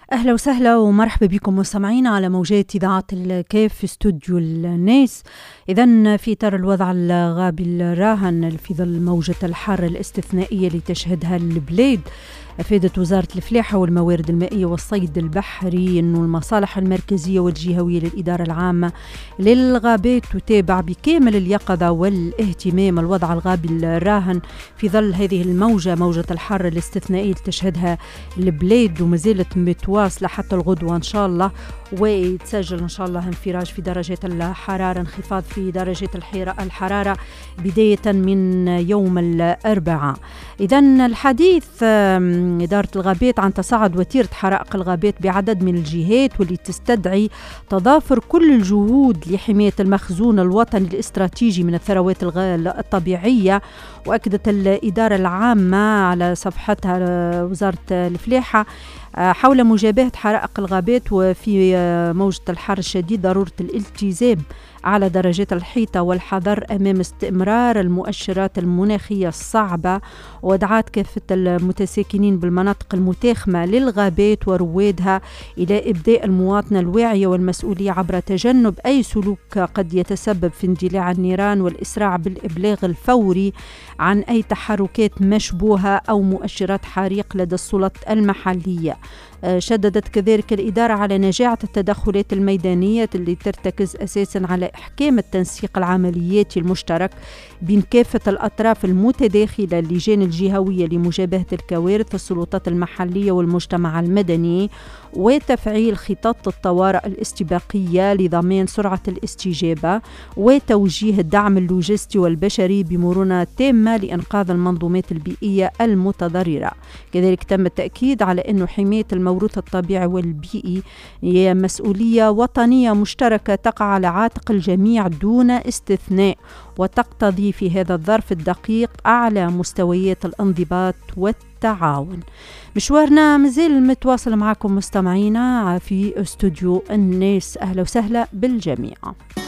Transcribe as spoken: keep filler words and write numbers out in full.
أهلا وسهلا ومرحبا بكم مستمعينا على موجات إذاعة الكيف في استوديو الناس. إذن في إطار الوضع الغابي الراهن في ظل موجة الحر الاستثنائية اللي تشهدها البلاد، أفادت وزارة الفلاحة والموارد المائية والصيد البحري أن المصالح المركزية والجهوية للإدارة العامة للغابات تتابع بكامل اليقظة والاهتمام الوضع الغابي الراهن في ظل هذه الموجة، موجة الحر الاستثنائية اللي تشهدها البلاد ومازالت متواصلة حتى الغدوة إن شاء الله، ويتسجل إن شاء الله انفراج في درجات الحرارة، انخفاض في درجات الحرارة بداية من يوم الأربعاء. إذن الحديث إدارة الغابات عن تصاعد وتيرة حرائق الغابات بعدد من الجهات واللي تستدعي تضافر كل الجهود لحماية المخزون الوطني الاستراتيجي من الثروات الطبيعية. وأكدت الإدارة العامة على صفحتها وزارة الفلاحة حول مجابهة حرائق الغابات وفي موجة الحر الشديد ضرورة الالتزام على درجات الحيطة والحذر أمام استمرار المؤشرات المناخية الصعبة، ودعت كافة المتساكنين بالمناطق المتاخمة للغابات وروادها إلى إبداء المواطنة الواعية والمسؤولية عبر تجنب أي سلوك قد يتسبب في اندلاع النيران والإسراع بالإبلاغ الفوري عن أي تحركات مشبوهة أو مؤشرات حريق لدى السلطات المحلية. شددت كذلك الإدارة على نجاعة التدخلات الميدانية اللي ترتكز أساسا على إحكام التنسيق العملياتي المشترك بين كافة الأطراف المتداخلة، اللجان الجهوية لمجابهة الكوارث، السلطات المحلية والمجتمع المدني، وتفعيل خطط الطوارئ الاستباقية لضمان سرعة الاستجابة وتوجيه الدعم اللوجستي والبشري بمرونة تامة لإنقاذ المنظومات البيئية المتضررة. كذلك تم التأكيد على أن حماية الموروث الطبيعي والبيئي هي مسؤولية وطنية مشتركة تقع على عاتق الجميع دون استثناء، وتقتضي في هذا الظرف الدقيق أعلى مستويات الانضباط والتعاون. مشوارنا مازال متواصل معكم مستمعينا في استوديو الناس. أهلا وسهلا بالجميع.